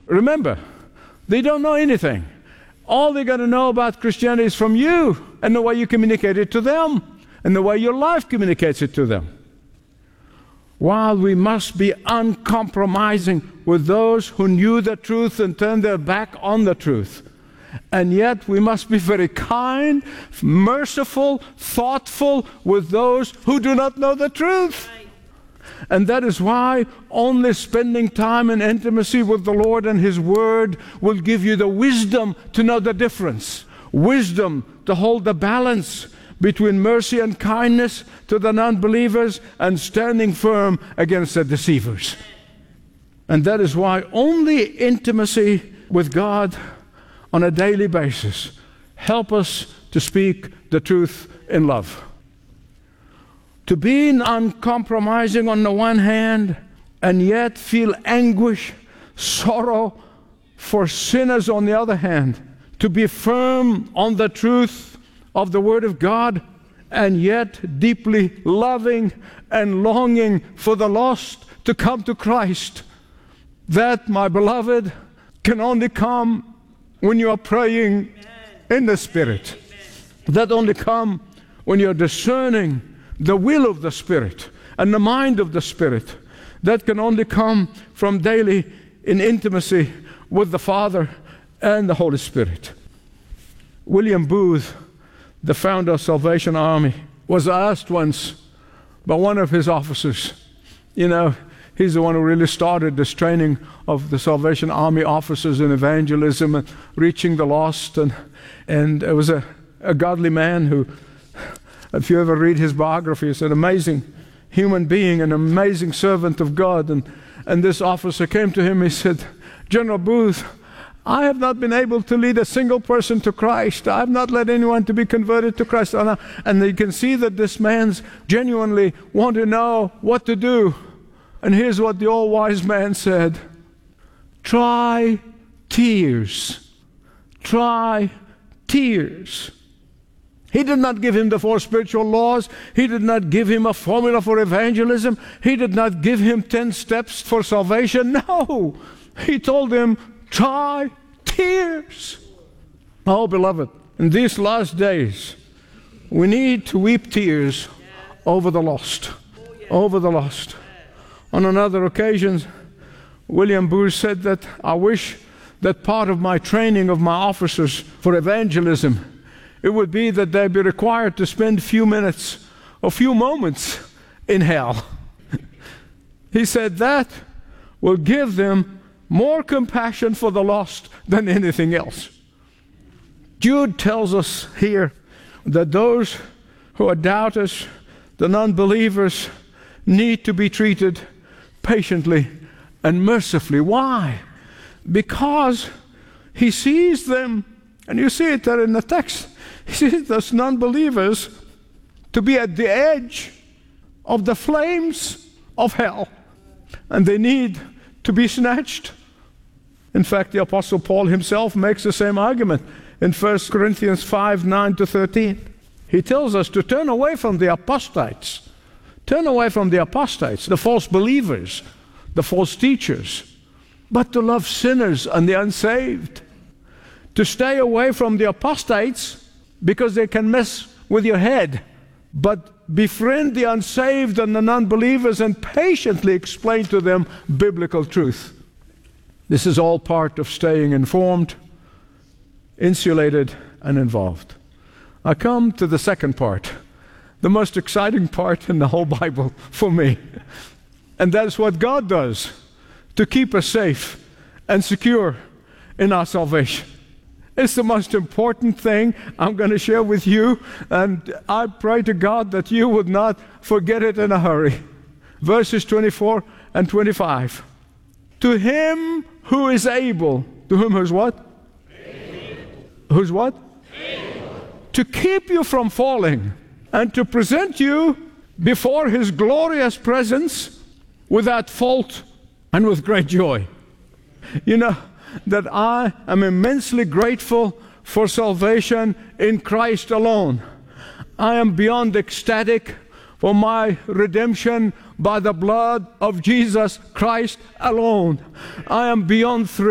Remember, they don't know anything. All they're going to know about Christianity is from you and the way you communicate it to them and the way your life communicates it to them. While we must be uncompromising with those who knew the truth and turned their back on the truth, and yet we must be very kind, merciful, thoughtful with those who do not know the truth. And that is why only spending time in intimacy with the Lord and His Word will give you the wisdom to know the difference. Wisdom to hold the balance between mercy and kindness to the non-believers and standing firm against the deceivers. And that is why only intimacy with God on a daily basis help us to speak the truth in love. To be uncompromising on the one hand and yet feel anguish, sorrow for sinners on the other hand. To be firm on the truth of the Word of God and yet deeply loving and longing for the lost to come to Christ. That, my beloved, can only come when you are praying in the Spirit. That only come when you're discerning the will of the Spirit and the mind of the Spirit. That can only come from daily in intimacy with the Father and the Holy Spirit. William Booth, the founder of Salvation Army, was asked once by one of his officers. You know, he's the one who really started this training of the Salvation Army officers in evangelism and reaching the lost. And it was a godly man who, if you ever read his biography, he's an amazing human being, an amazing servant of God. And this officer came to him, he said, "General Booth, I have not been able to lead a single person to Christ. I have not led anyone to be converted to Christ." And you can see that this man's genuinely want to know what to do. And here's what the old wise man said: try tears. Try tears. He did not give him the 4 spiritual laws. He did not give him a formula for evangelism. He did not give him 10 steps for salvation. No. He told him, try tears. Oh, beloved, in these last days, we need to weep tears over the lost. Over the lost. On another occasion, William Booth said that I wish that part of my training of my officers for evangelism, it would be that they be required to spend few minutes or few moments in hell. He said that will give them more compassion for the lost than anything else. Jude tells us here that those who are doubters, the non-believers, need to be treated patiently and mercifully. Why? Because he sees them, and you see it there in the text, he sees those non-believers to be at the edge of the flames of hell, and they need to be snatched. In fact, the Apostle Paul himself makes the same argument in 1 Corinthians 5:9-13. He tells us to turn away from the apostates. Turn away from the apostates, the false believers, the false teachers, but to love sinners and the unsaved. To stay away from the apostates because they can mess with your head, but befriend the unsaved and the non-believers and patiently explain to them biblical truth. This is all part of staying informed, insulated, and involved. I come to the second part, the most exciting part in the whole Bible for me. And that's what God does to keep us safe and secure in our salvation. It's the most important thing I'm going to share with you, and I pray to God that you would not forget it in a hurry. Verses 24 and 25. To him who is able, to whom who's what? Able. Who's what? Able. To keep you from falling and to present you before his glorious presence without fault and with great joy. You know that I am immensely grateful for salvation in Christ alone. I am beyond ecstatic for my redemption by the blood of Jesus Christ alone. I am beyond thrilled